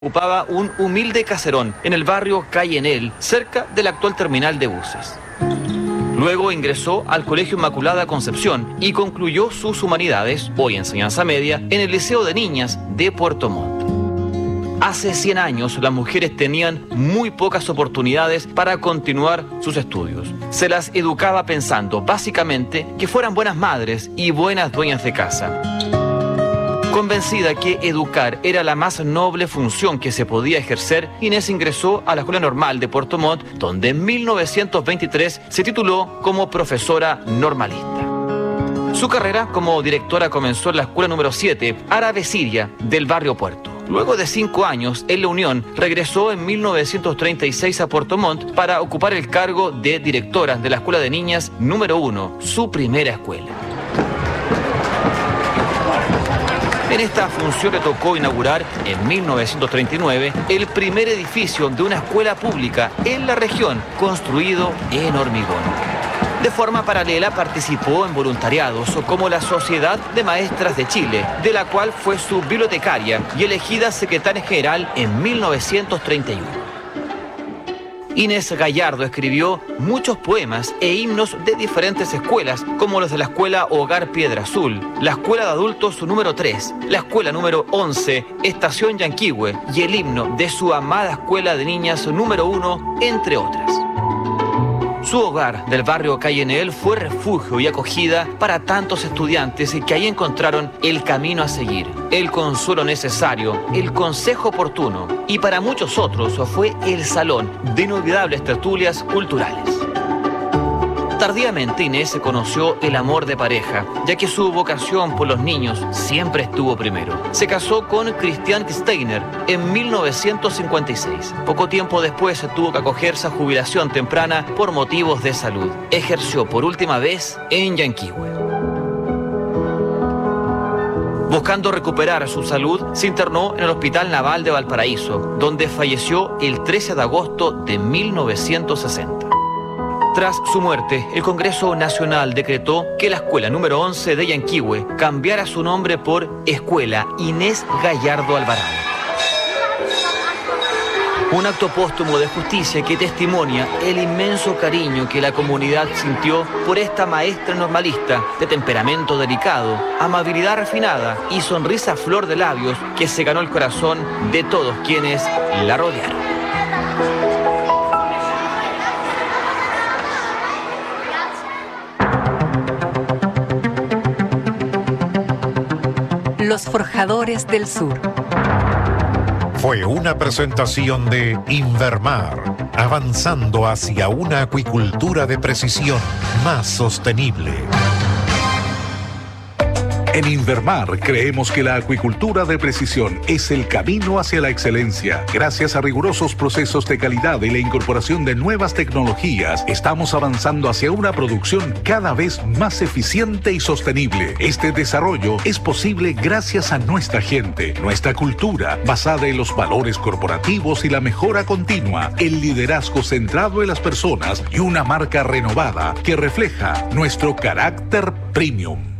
Ocupaba un humilde caserón en el barrio Cayenel, cerca del actual terminal de buses. Luego ingresó al Colegio Inmaculada Concepción y concluyó sus humanidades, hoy enseñanza media, en el Liceo de Niñas de Puerto Montt. Hace 100 años las mujeres tenían muy pocas oportunidades para continuar sus estudios. Se las educaba pensando básicamente que fueran buenas madres y buenas dueñas de casa. Convencida que educar era la más noble función que se podía ejercer, Inés ingresó a la Escuela Normal de Puerto Montt, donde en 1923 se tituló como profesora normalista. Su carrera como directora comenzó en la escuela número 7, Árabe Siria, del barrio Puerto. Luego de 5 años en La Unión, regresó en 1936 a Puerto Montt para ocupar el cargo de directora de la Escuela de Niñas número 1, su primera escuela. En esta función le tocó inaugurar en 1939 el primer edificio de una escuela pública en la región, construido en hormigón. De forma paralela participó en voluntariados como la Sociedad de Maestras de Chile, de la cual fue su bibliotecaria y elegida secretaria general en 1931. Inés Gallardo escribió muchos poemas e himnos de diferentes escuelas, como los de la Escuela Hogar Piedra Azul, la Escuela de Adultos número 3, la Escuela número 11, Estación Yanquihue, y el himno de su amada Escuela de Niñas número 1, entre otras. Su hogar del barrio Cayenel fue refugio y acogida para tantos estudiantes que ahí encontraron el camino a seguir, el consuelo necesario, el consejo oportuno, y para muchos otros fue el salón de inolvidables tertulias culturales. Tardíamente Inés conoció el amor de pareja, ya que su vocación por los niños siempre estuvo primero. Se casó con Christian Steiner en 1956. Poco tiempo después tuvo que acogerse a jubilación temprana por motivos de salud. Ejerció por última vez en Yanquihue. Buscando recuperar su salud, se internó en el Hospital Naval de Valparaíso, donde falleció el 13 de agosto de 1960. Tras su muerte, el Congreso Nacional decretó que la escuela número 11 de Yanquihue cambiara su nombre por Escuela Inés Gallardo Alvarado. Un acto póstumo de justicia que testimonia el inmenso cariño que la comunidad sintió por esta maestra normalista de temperamento delicado, amabilidad refinada y sonrisa a flor de labios que se ganó el corazón de todos quienes la rodearon. Los Forjadores del Sur. Fue una presentación de Invermar, avanzando hacia una acuicultura de precisión más sostenible. En Invermar creemos que la acuicultura de precisión es el camino hacia la excelencia. Gracias a rigurosos procesos de calidad y la incorporación de nuevas tecnologías, estamos avanzando hacia una producción cada vez más eficiente y sostenible. Este desarrollo es posible gracias a nuestra gente, nuestra cultura, basada en los valores corporativos y la mejora continua, el liderazgo centrado en las personas y una marca renovada que refleja nuestro carácter premium.